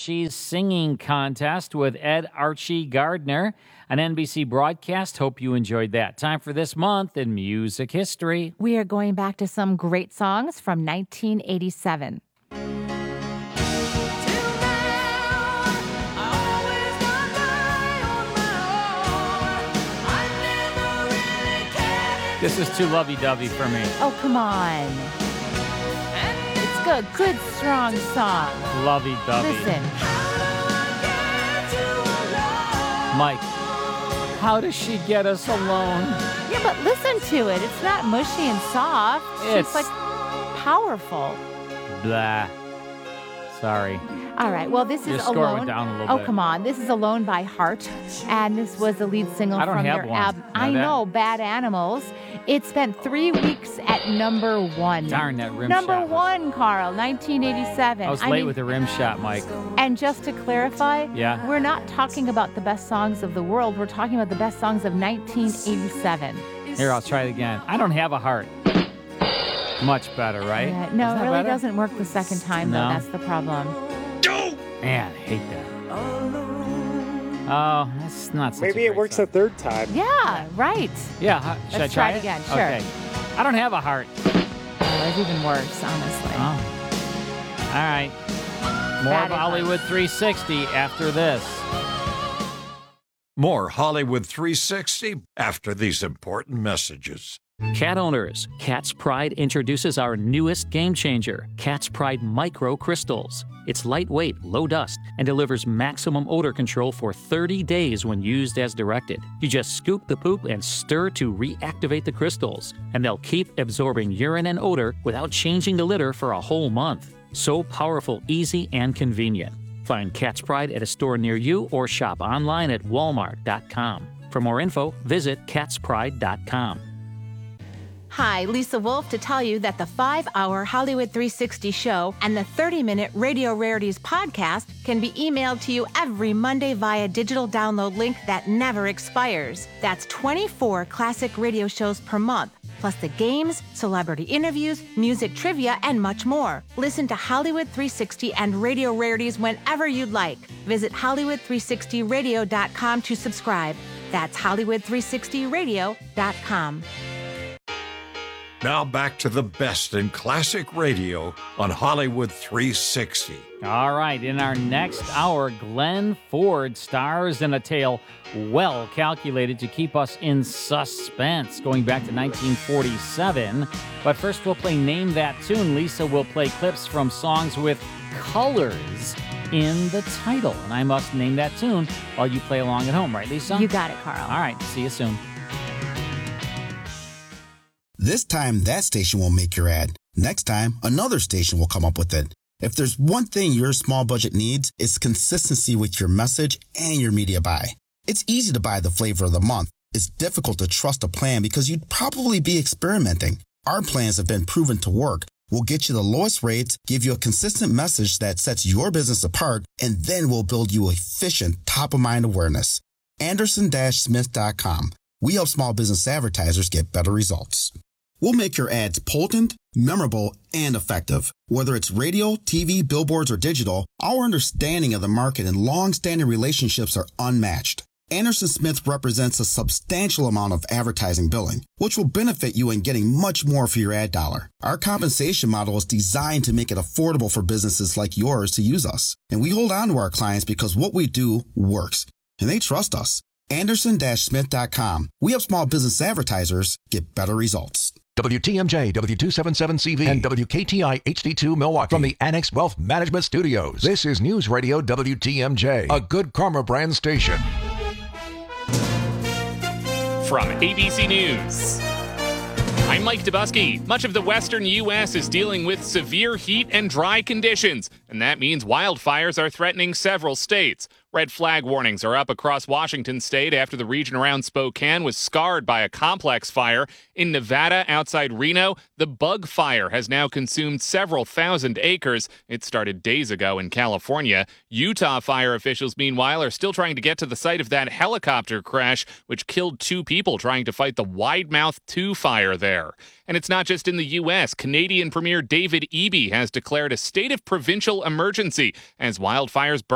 Archie's Singing Contest with Ed Archie Gardner, an NBC broadcast. Hope you enjoyed that. Time for this month in music history. We are going back to some great songs from 1987. This is too lovey-dovey for me. Oh, come on. It's good. Good, strong song. Lovey-dovey. Listen. Mike, how does she get us alone? Yeah, but listen to it. It's not mushy and soft. It's like powerful. Blah. Sorry. All right. Well, this Your is score Alone. went down a little bit. Oh, come on. This is Alone by Heart. And this was the lead single I don't from have their one. album. I know, Bad Animals. It spent 3 weeks at number 1. Darn, that rim number shot. 1, Carl, 1987. I was late with the rim shot, Mike. And just to clarify, Yeah. we're not talking about the best songs of the world. We're talking about the best songs of 1987. Here, I'll try it again. I don't have a heart. Much better, right? No, Isn't it that really better? doesn't work the second time, No. though. That's the problem. Man, I hate that. Oh, that's not such a Maybe great it works song. a third time. Yeah, right. Yeah, should Let's I try try it again, sure. Okay. I don't have a heart. Oh, it's even worse, honestly. Oh. All right. More Bad of Hollywood 360 after this. More Hollywood 360 after these important messages. Cat owners, Cat's Pride introduces our newest game changer, Cat's Pride Micro Crystals. It's lightweight, low dust, and delivers maximum odor control for 30 days when used as directed. You just scoop the poop and stir to reactivate the crystals, and they'll keep absorbing urine and odor without changing the litter for a whole month. So powerful, easy, and convenient. Find Cat's Pride at a store near you or shop online at walmart.com. For more info, visit catspride.com. Hi, Lisa Wolf to tell you that the 5-hour Hollywood 360 show and the 30-minute Radio Rarities podcast can be emailed to you every Monday via digital download link that never expires. That's 24 classic radio shows per month, plus the games, celebrity interviews, music trivia, and much more. Listen to Hollywood 360 and Radio Rarities whenever you'd like. Visit Hollywood360radio.com to subscribe. That's Hollywood360radio.com. Now back to the best in classic radio on Hollywood 360. All right, in our next hour, Glenn Ford stars in a tale well calculated to keep us in suspense, going back to 1947. But first, we'll play Name That Tune. Lisa will play clips from songs with colors in the title. And I must name that tune while you play along at home, right, Lisa? You got it, Carl. All right, see you soon. This time, that station will make your ad. Next time, another station will come up with it. If there's one thing your small budget needs, it's consistency with your message and your media buy. It's easy to buy the flavor of the month. It's difficult to trust a plan because you'd probably be experimenting. Our plans have been proven to work. We'll get you the lowest rates, give you a consistent message that sets your business apart, and then we'll build you efficient top-of-mind awareness. Anderson-Smith.com. We help small business advertisers get better results. We'll make your ads potent, memorable, and effective. Whether it's radio, TV, billboards, or digital, our understanding of the market and long-standing relationships are unmatched. Anderson Smith represents a substantial amount of advertising billing, which will benefit you in getting much more for your ad dollar. Our compensation model is designed to make it affordable for businesses like yours to use us. And we hold on to our clients because what we do works, and they trust us. Anderson-Smith.com. We help small business advertisers get better results. WTMJ, W277CV, and WKTI HD2 Milwaukee. From the Annex Wealth Management Studios, this is News Radio WTMJ, a Good Karma brand station. From ABC News, I'm Mike Dubusky. Much of the western U.S. is dealing with severe heat and dry conditions, and that means wildfires are threatening several states. Red flag warnings are up across Washington state after the region around Spokane was scarred by a complex fire. In Nevada, outside Reno, the bug fire has now consumed several thousand acres. It started days ago in California. Utah fire officials, meanwhile, are still trying to get to the site of that helicopter crash, which killed 2 people trying to fight the Widemouth 2 fire there. And it's not just in the U.S. Canadian Premier David Eby has declared a state of provincial emergency as wildfires burn